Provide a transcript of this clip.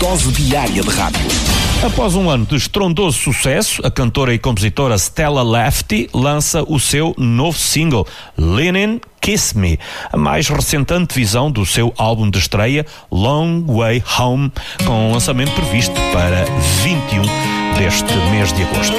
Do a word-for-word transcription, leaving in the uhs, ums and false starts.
dose diária de rádio. Após um ano de estrondoso sucesso, a cantora e compositora Stella Lefty lança o seu novo single, Leanin' Kiss Me, a mais recente antevisão do seu álbum de estreia, Long Way Home, com lançamento previsto para vinte e um deste mês de agosto.